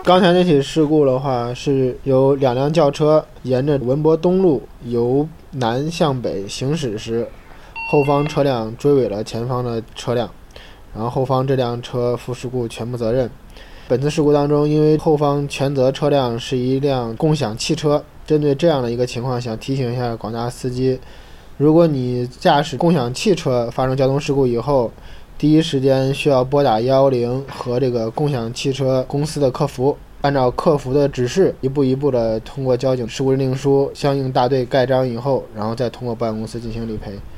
刚才那起事故的话，是有2辆轿车沿着文博东路由南向北行驶时，后方车辆追尾了前方的车辆，然后后方这辆车负事故全部责任。本次事故当中，因为后方全责车辆是一辆共享汽车，针对这样的一个情况，想提醒一下广大司机，如果你驾驶共享汽车发生交通事故以后，第一时间需要拨打110和这个共享汽车公司的客服，按照客服的指示，一步一步的通过交警事故认定书相应大队盖章以后，然后再通过保险公司进行理赔。